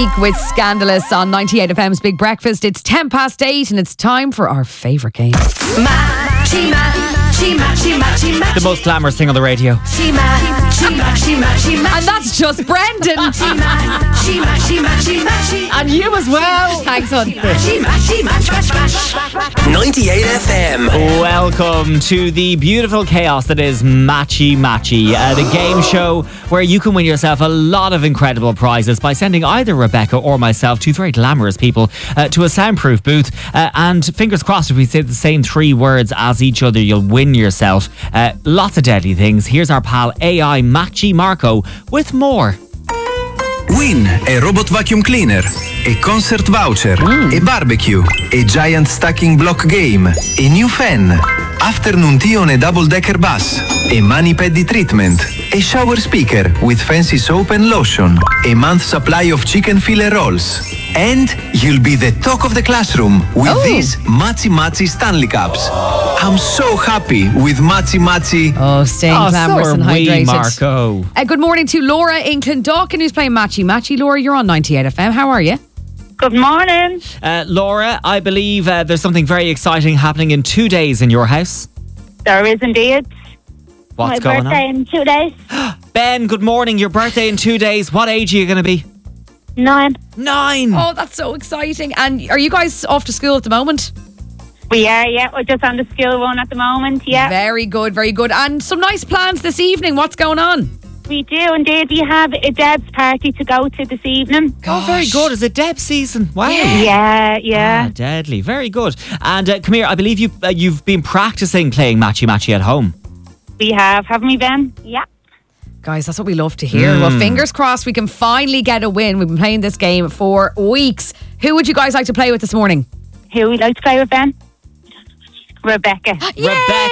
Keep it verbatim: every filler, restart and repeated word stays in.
week with Scandalous on ninety-eight F M's Big Breakfast. It's ten past eight and it's time for our favourite game. Matchy, matchy, matchy, matchy, matchy. The most glamorous thing on the radio. Matchy, matchy, matchy, matchy, matchy. And that's just Brendan. Matchy, matchy, matchy, matchy, matchy. And you as well. Thanks, hon. Matchy, matchy, match, match, match. ninety-eight F M. Welcome to the beautiful chaos that is Matchy Matchy, uh, the game show where you can win yourself a lot of incredible prizes by sending either Rebecca or myself, two very glamorous people, uh, to a soundproof booth. Uh, and fingers crossed, if we say the same three words as each other, you'll win yourself uh, lots of deadly things. Here's our pal A I Matchy Marco with more. Win a robot vacuum cleaner, a concert voucher, a barbecue, a giant stacking block game, a new fan, afternoon tea on a double-decker bus, a mani-pedi treatment, a shower speaker with fancy soap and lotion, a month's supply of chicken filet rolls. And you'll be the talk of the classroom with Oh. these Matchy Matchy Stanley Cups. I'm so happy with Matchy Matchy. Oh, staying Oh, glamorous so and are we, hydrated. Marco. Uh, good morning to Laura in Clondalkin who's playing Matchy Matchy. Laura, you're on ninety-eight F M. How are you? Good morning. Uh, Laura, I believe uh, there's something very exciting happening in two days in your house. There is indeed. What's My going birthday on? in two days. Ben, good morning. Your birthday in two days. What age are you going to be? Nine. Nine. Oh, that's so exciting. And are you guys off to school at the moment? We are, yeah. We're just on the school run at the moment, yeah. Very good, very good. And some nice plans this evening. What's going on? We do indeed. We have a Deb's party to go to this evening. Oh, very good. Is it Deb season? Wow. Yeah, yeah. Ah, deadly. Very good. And uh, come here, I believe you, uh, you've been practicing playing Matchy Matchy at home. We have, haven't we, Ben? Yeah. Guys, that's what we love to hear. Well, fingers crossed we can finally get a win. We've been playing this game for weeks. Who would you guys like to play with this morning? Who would like to play with, Ben? Rebecca. Yay! Rebecca.